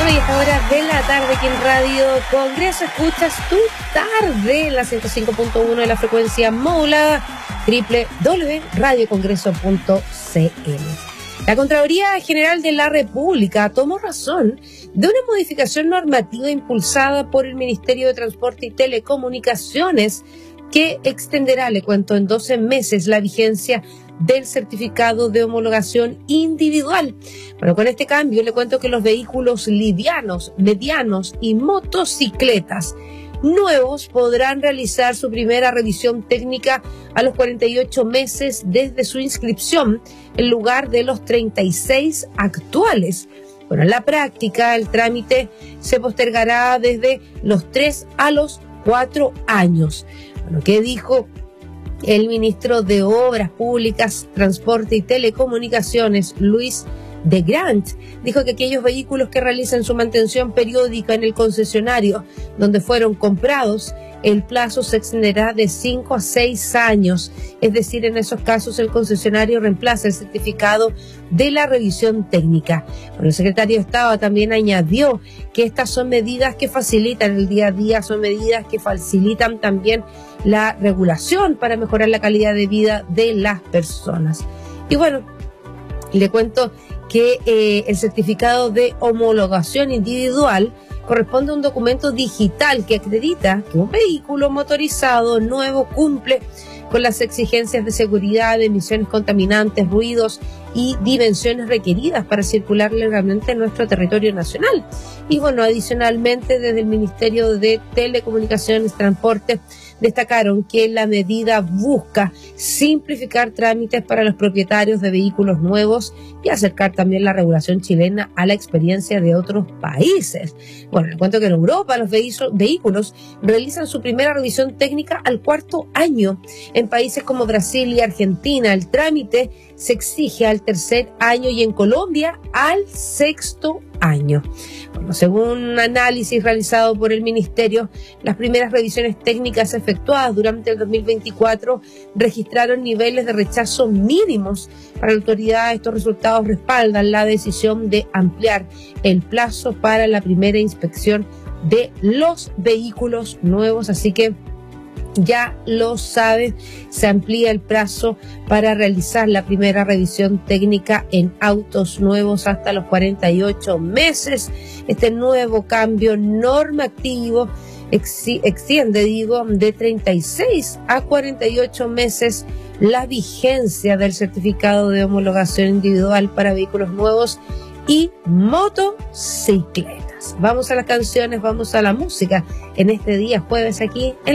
Bueno, y a esta hora de la tarde aquí en Radio Congreso escuchas tu tarde en la 105.1 de la frecuencia modulada www.radiocongreso.cl. La Contraloría General de la República tomó razón de una modificación normativa impulsada por el Ministerio de Transporte y Telecomunicaciones que extenderá, le cuento, en 12 meses la vigencia del certificado de homologación individual. Bueno, con este cambio le cuento que los vehículos livianos, medianos y motocicletas nuevos podrán realizar su primera revisión técnica a los 48 meses desde su inscripción, en lugar de los 36 actuales. Bueno, en la práctica el trámite se postergará desde los 3 a los 4 años. Bueno, ¿qué dijo el ministro de Obras Públicas, Transporte y Telecomunicaciones, Luis de Grant? Dijo que aquellos vehículos que realicen su mantención periódica en el concesionario donde fueron comprados, el plazo se extenderá de 5 a 6 años. Es decir, en esos casos el concesionario reemplaza el certificado de la revisión técnica. Bueno, el secretario de Estado también añadió que estas son medidas que facilitan el día a día, son medidas que facilitan también la regulación para mejorar la calidad de vida de las personas. Y bueno, le cuento que el certificado de homologación individual corresponde a un documento digital que acredita que un vehículo motorizado nuevo cumple con las exigencias de seguridad, de emisiones contaminantes, ruidos y dimensiones requeridas para circular legalmente en nuestro territorio nacional. Y bueno, adicionalmente, desde el Ministerio de Telecomunicaciones y Transporte destacaron que la medida busca simplificar trámites para los propietarios de vehículos nuevos y acercar también la regulación chilena a la experiencia de otros países. Bueno, les cuento que en Europa los vehículos realizan su primera revisión técnica al 4º año. En países como Brasil y Argentina el trámite se exige al 3er año y en Colombia al 6º año. Bueno, según un análisis realizado por el Ministerio, las primeras revisiones técnicas efectuadas durante el 2024 registraron niveles de rechazo mínimos para la autoridad. Estos resultados respaldan la decisión de ampliar el plazo para la primera inspección de los vehículos nuevos, así que ya lo sabes, se amplía el plazo para realizar la primera revisión técnica en autos nuevos hasta los 48 meses. Este nuevo cambio normativo extiende, de 36 a 48 meses la vigencia del certificado de homologación individual para vehículos nuevos y motocicletas. Vamos a las canciones, vamos a la música en este día jueves aquí en